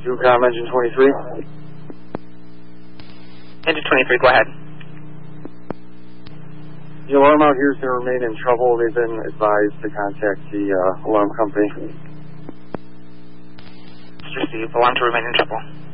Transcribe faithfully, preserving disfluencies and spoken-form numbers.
Ducom engine twenty-three. Engine twenty-three, go ahead. The alarm out here is going to remain in trouble. They've been advised to contact the uh, alarm company. Received. Alarm to remain in trouble.